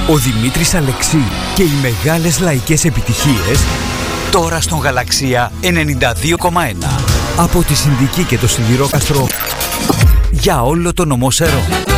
Ο Δημήτρης Αλεξή και οι μεγάλες λαϊκές επιτυχίες τώρα στον Γαλαξία 92,1. Από τη Συνδική και το Σιδηρόκαστρο για όλο το νομό Σερών.